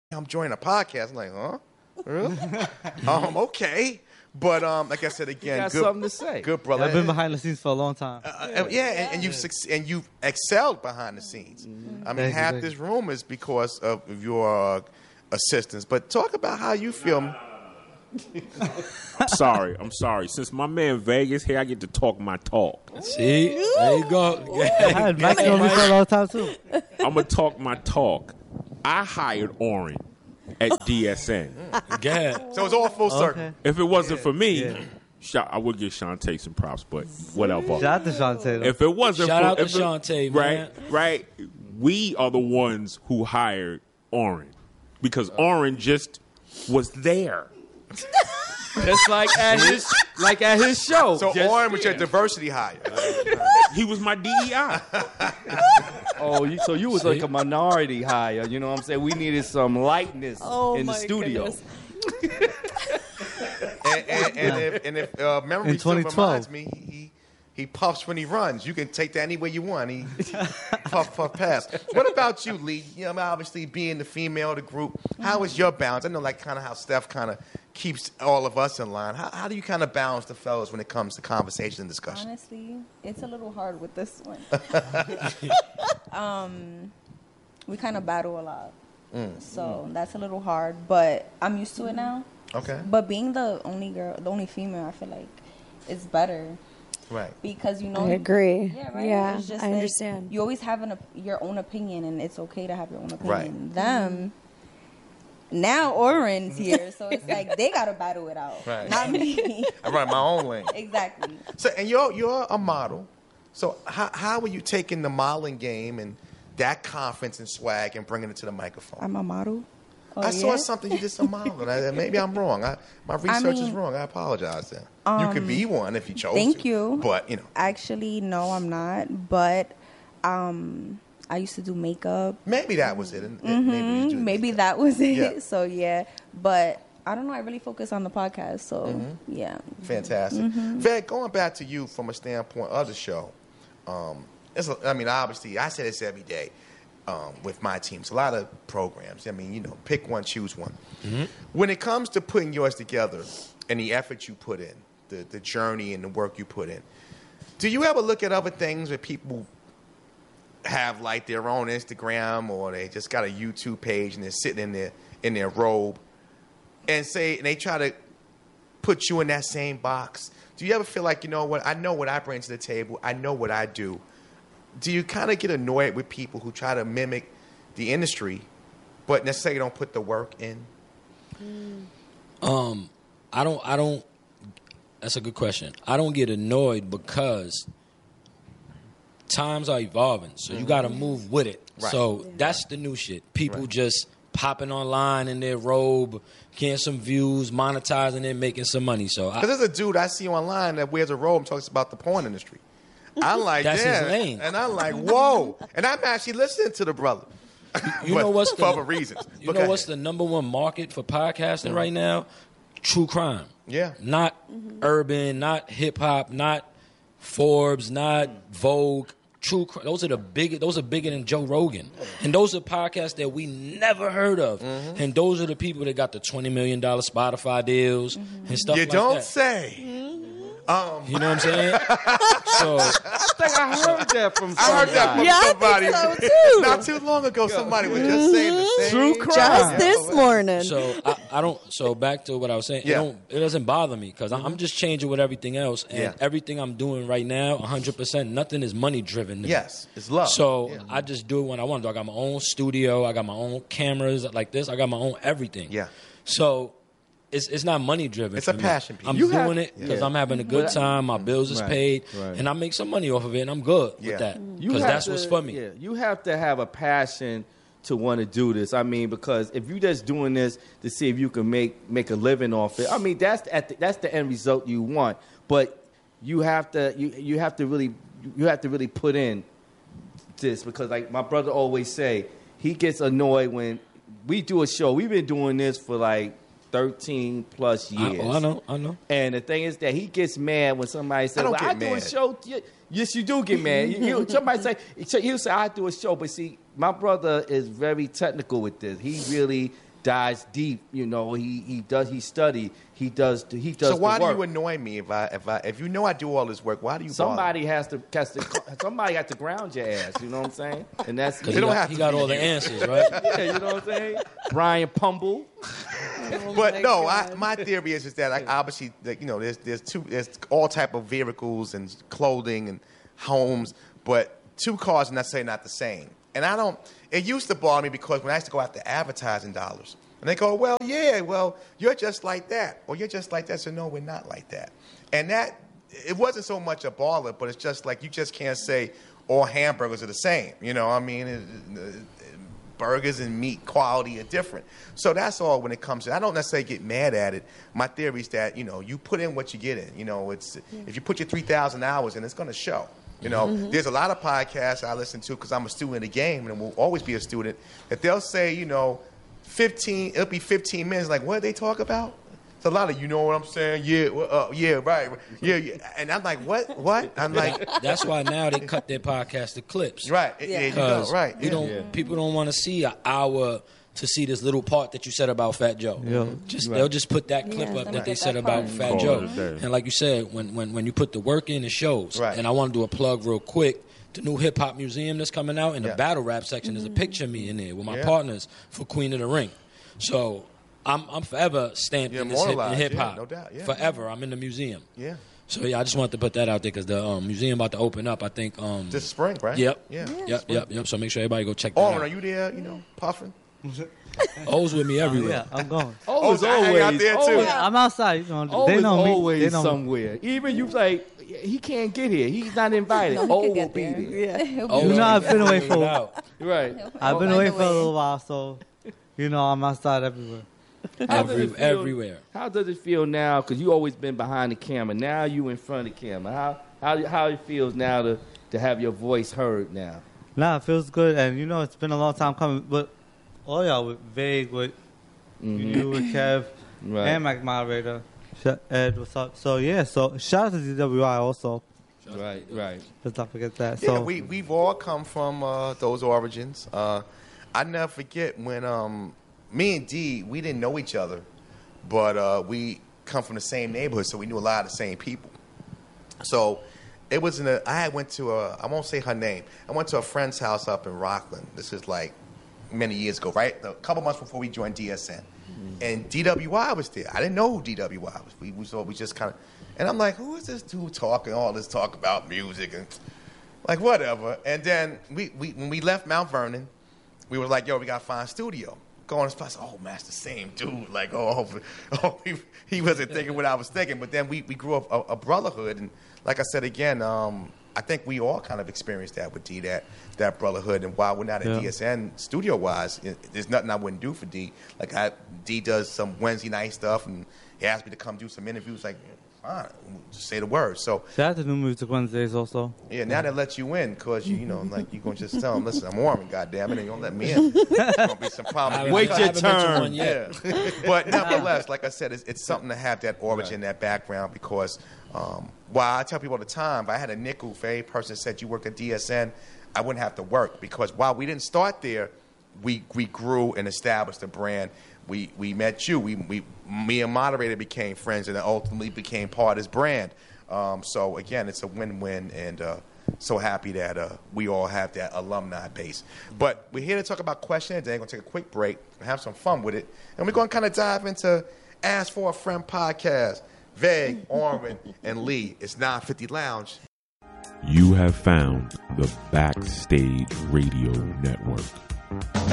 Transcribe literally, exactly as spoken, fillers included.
I'm joining a podcast. I'm like, huh? Really? um, okay. But um, like I said again, you got good, something to say. Good brother. I've been behind the scenes for a long time. Uh, yeah, yeah, and, and you've and you've excelled behind the scenes. Mm-hmm. I mean, thank half you, this room is because of your uh, assistance. But talk about how you feel. I'm sorry. I'm sorry. Since my man Vegas here, I get to talk my talk. See? There you go. I had Mike on me for a long time, too. I'm going to talk my talk. I hired Oren at D S N. Go ahead. So it's all full circle. Okay. If it wasn't for me, Yeah. Sha- I would give Shantae some props, but whatever. Shout out to Shantae, though. If it wasn't Shout for out to if it- Shantae, right, man. right, we are the ones who hired Oren because Oren just was there. Just like at his like at his show. So Just- Oren was your diversity hire. He was my D E I. Oh, you, so you was like a minority hire. You know what I'm saying? We needed some lightness Oh in the my studio. goodness. and, and, and if, and if uh, memory In still twenty twelve. reminds me, he he puffs when he runs. You can take that any way you want. He puff, puff, pass. What about you, Lee? You know, obviously being the female of the group, how is your balance? I know like kind of how Steph kind of keeps all of us in line. How, how do you kind of balance the fellas when it comes to conversation and discussion? Honestly, it's a little hard with this one. um, we kind of battle a lot, Mm. so that's a little hard. But I'm used to it now. Okay. But being the only girl, the only female, I feel like it's better Right. because you know. I agree. Yeah, right. Yeah, It's just I like, understand. You always have an, op- your own opinion, and it's okay to have your own opinion. Right. Them. Now Oren's here, so it's like they gotta battle it out, Right. not me. I run my own lane. Exactly. So, and you're you're a model. So, how how are you taking the modeling game and that confidence and swag and bringing it to the microphone? I'm a model. Oh, I saw yeah? something you did some modeling. I, maybe I'm wrong. I, my research is mean, wrong. I apologize. Then you could be one if you chose. thank to, you. But you know, Actually, no, I'm not. But um, I used to do makeup. maybe that was it. and- Mhm, Maybe, you do Maybe this. that was it. Yeah. So yeah, but I don't know. I really focus on the podcast. So Mhm. yeah. Fantastic. Mm-hmm. Veg, going back to you from a standpoint of the show, um, it's a, I mean, obviously, I say this every day um, with my teams. A lot of programs. I mean, you know, pick one, choose one. Mm-hmm. When it comes to putting yours together and the effort you put in, the, the journey and the work you put in, do you ever look at other things that people have like their own Instagram or they just got a YouTube page and they're sitting in their in their robe and say and they try to put you in that same box? Do you ever feel like, you know what, I know what I bring to the table, I know what I do? Do you kind of get annoyed with people who try to mimic the industry but necessarily don't put the work in? Um, I don't. I don't. That's a good question. I don't get annoyed because times are evolving, so you got to move with it. Right. So that's the new shit. People Right. just popping online in their robe, getting some views, monetizing it, making some money. So I, Because there's a dude I see online that wears a robe and talks about the porn industry. I'm like, That's his yeah. lane. And I'm like, whoa. And I'm actually listening to the brother. you But know what's for the other reasons. You But know go what's ahead. the number one market for podcasting right now? True crime. Yeah. Not urban, not hip hop, not Forbes, not Vogue. True crime. Those are the big. Those are bigger than Joe Rogan, and those are podcasts that we never heard of. Mm-hmm. And those are the people that got the twenty million dollar Spotify deals and stuff You like don't that. say. Um, You know what I'm saying? So I think I heard that from I heard that from somebody. Yeah, I somebody. think so too. Not too long ago, somebody was just saying the same. True thing. crime. Just Yeah. this morning. So I, I don't. So back to what I was saying. Yeah. It don't. It doesn't bother me because I'm just changing with everything else, and Yeah. everything I'm doing right now, one hundred percent, nothing is money driven. Yes, it's love. So Yeah. I just do it when I want to. I got my own studio. I got my own cameras like this. I got my own everything. Yeah. So it's it's not money driven. It's a passion piece. I'm You doing have- it because yeah. I'm having a good But- time. My bills is Right, paid, right. and I make some money off of it, and I'm good Yeah. with that You because have that's to- what's for me. Yeah, you have to have a passion to want to do this. I mean, because if you just doing this to see if you can make make a living off it, I mean, that's at the, that's the end result you want. But you have to you you have to really you have to really put in this because, like my brother always say, he gets annoyed when we do a show. We've been doing this for like thirteen plus I, years. oh, I know, I know. And the thing is that he gets mad when somebody says, don't well, get I do a mad. show. Y- Yes, you do get mad. You, you, somebody say, he'll say, I do a show. But see, my brother is very technical with this. He really dives deep. You know, he he does he study. He does he does. So why the do work. you annoy me if I if I if you know I do all this work? Why do you? Somebody has to, has to somebody got to ground your ass. You know what I'm saying? And that's Because They he, don't got, have he to got be all the you. answers, right? yeah, you know what I'm saying? Brian Pumble. But my no, I, God. my theory is is that like obviously like, you know there's there's two there's all type of vehicles and clothing and homes, but two cars are necessarily not the same. And I don't. It used to bother me because when I used to go after advertising dollars, and they go, well, yeah, well, you're just like that, or you're just like that. So no, we're not like that. And that it wasn't so much a baller, but it's just like you just can't say all hamburgers are the same. You know, I mean. It, it, burgers and meat quality are different. So that's all when it comes to I don't necessarily get mad at it. My theory is that, you know, you put in what you get in. You know, it's if you put your three thousand hours in, it's going to show. You know, Mm-hmm. there's a lot of podcasts I listen to because I'm a student of the game and will always be a student, that they'll say, you know, fifteen, it'll be fifteen minutes. Like, what did they talk about? It's a lot of, you know what I'm saying? Yeah, well, uh, yeah, right. Yeah, yeah. And I'm like, what? What? I'm like, That's why now they cut their podcast to clips. right. Yeah. There you go. Because Right. we yeah. don't, Yeah. people don't want to see an hour to see this little part that you said about Fat Joe. Yeah. Just Right. they'll just put that clip Yeah, up they that they put said that about part. Fat Call Joe. it a day. And like you said, when, when when you put the work in, it shows. Right. And I want to do a plug real quick. The new hip hop museum that's coming out in Yeah. the battle rap section, there's a picture of me in there with my Yeah. partners for Queen of the Ring. So I'm I'm forever stamped You're in this hip, in immortalized, hip hop. yeah, no doubt, yeah. Forever, I'm in the museum. Yeah. So yeah, I just wanted to put that out there because the um, museum about to open up. I think. Um, This spring, right? Yep. Yeah. Yep. Yep. Yep. So make sure everybody go check that Orman, out. are you there, you know, puffing? O's with me everywhere. Yeah, I'm going. Oh, it's I hang out always, there, too. always, I'm outside. You know, they always, know me. always They know me. somewhere. Even you like, he can't get here. He's not invited. No, he oh, could will get be there. there. Yeah. Oh, You know, I've been away figure it for- out. Right. I've been Find away a for a way. little while, so you know I'm outside everywhere. How does Every- it feel- everywhere. How does it feel now? Because you always been behind the camera. Now you in front of the camera. How how how it feels now to to have your voice heard now? Nah, it feels good, and you know it's been a long time coming. But all y'all with Vague, with you, with Kev, Right. and my moderator, Sh- Ed, what's up? So yeah, so shout out to D W I also. Right. Right. Let's not forget that. Yeah, So we we've all come from uh, those origins. Uh, I never forget when um, me and D, we didn't know each other, but uh, we come from the same neighborhood, so we knew a lot of the same people. So it was in a. I had went to a. I won't say her name. I went to a friend's house up in Rockland. This is like many years ago, right? A couple months before we joined D S N, and D W I was there. I didn't know who D W I was. We we saw we just kind of, and I'm like, who is this dude talking all this talk about music and like whatever. And then we, we when we left Mount Vernon, we were like, yo, we gotta find a studio. Go on this place. Oh man, it's the same dude. Like, oh, oh he, he wasn't thinking what I was thinking. But then we, we grew up a, a brotherhood, and like I said again, um, I think we all kind of experienced that with D, that that brotherhood. And while we're not at Yeah. D S N studio wise, there's nothing I wouldn't do for D. Like I, D does some Wednesday night stuff, and he asked me to come do some interviews. Like, fine, just say the word. So shout out to New Music Wednesdays also. yeah, now they let you in because you, you know, like you gonna just tell them, listen, I'm Orman, goddamn it, and you don't let me in. There's gonna be some I problems. haven't- Wait I your haven't been to turn. one yet. Yeah, but nevertheless, like I said, it's, it's something to have that origin, that background, because um, while I tell people all the time, if I had a nickel for every person that said you worked at D S N, I wouldn't have to work, because while we didn't start there, we we grew and established a brand. We we met you. We we me and Moderator became friends, and then ultimately became part of his brand. Um, so again, it's a win-win, and uh, so happy that uh, we all have that alumni base. But we're here to talk about questions. Then we're gonna take a quick break and have some fun with it, and we're gonna kind of dive into Ask for a Friend podcast. Vague, Orman, and Lee. It's nine fifty Lounge. You have found the Backstage Radio Network.